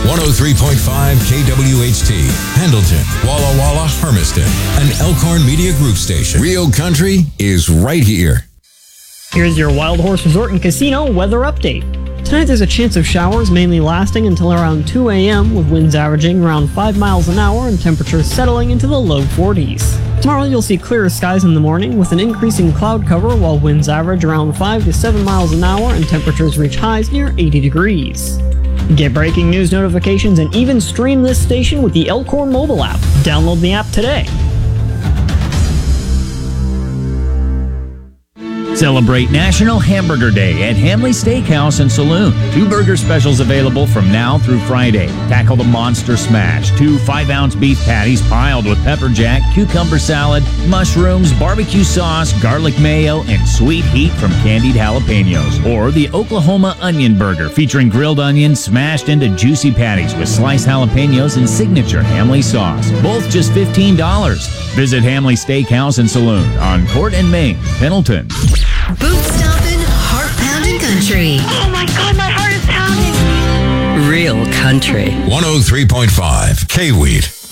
103.5 KWHT, Pendleton, Walla Walla, Hermiston, an Elkhorn Media Group station. Real country is right here. Here's your Wild Horse Resort and Casino weather update. Tonight there's a chance of showers, mainly lasting until around 2 a.m. with winds averaging around 5 miles an hour and temperatures settling into the low 40s. Tomorrow you'll see clearer skies in the morning with an increasing cloud cover while winds average around 5 to 7 miles an hour and temperatures reach highs near 80 degrees. Get breaking news notifications and even stream this station with the Elkhorn mobile app. Download the app today. Celebrate National Hamburger Day at Hamley Steakhouse and Saloon. 2 burger specials available from now through Friday. Tackle the Monster Smash. 2 5-ounce beef patties piled with pepper jack, cucumber salad, mushrooms, barbecue sauce, garlic mayo, and sweet heat from candied jalapenos. Or the Oklahoma Onion Burger featuring grilled onions smashed into juicy patties with sliced jalapenos and signature Hamley sauce. Both just $15. Visit Hamley Steakhouse and Saloon on Court and Main, Pendleton. Boot stomping, heart pounding country. Oh my God, my heart is pounding. Real country. 103.5 K-Wheat.